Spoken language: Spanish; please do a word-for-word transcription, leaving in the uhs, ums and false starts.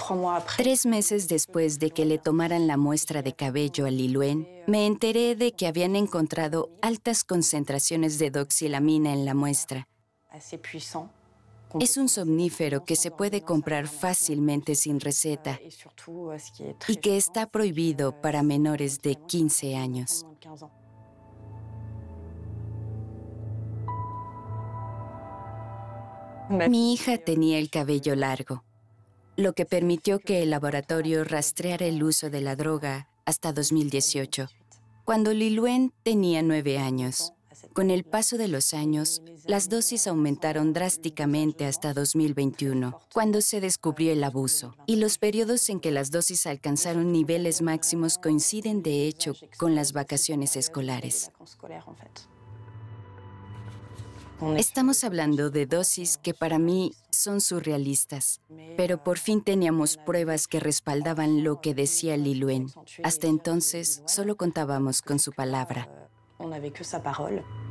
Tres meses después de que le tomaran la muestra de cabello a Liluen, me enteré de que habían encontrado altas concentraciones de doxilamina en la muestra. Es un somnífero que se puede comprar fácilmente sin receta y que está prohibido para menores de quince años. Mi hija tenía el cabello largo, lo que permitió que el laboratorio rastreara el uso de la droga hasta dos mil dieciocho, cuando Liluen tenía nueve años. Con el paso de los años, las dosis aumentaron drásticamente hasta dos mil veintiuno, cuando se descubrió el abuso. Y los periodos en que las dosis alcanzaron niveles máximos coinciden, de hecho, con las vacaciones escolares. Estamos hablando de dosis que para mí son surrealistas, pero por fin teníamos pruebas que respaldaban lo que decía Liluen. Hasta entonces, solo contábamos con su palabra. On n'avait que sa parole.